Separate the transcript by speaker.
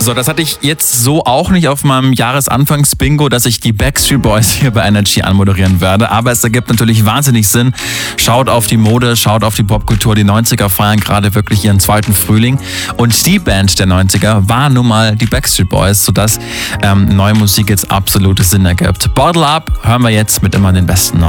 Speaker 1: So, das hatte ich jetzt so auch nicht auf meinem Jahresanfangs-Bingo, dass ich die Backstreet Boys hier bei Energy anmoderieren werde. Aber es ergibt natürlich wahnsinnig Sinn. Schaut auf die Mode, schaut auf die Popkultur. Die 90er feiern gerade wirklich ihren zweiten Frühling. Und die Band der 90er war nun mal die Backstreet Boys, sodass neue Musik jetzt absolutes Sinn ergibt. Bottle Up hören wir jetzt mit immer den besten noch.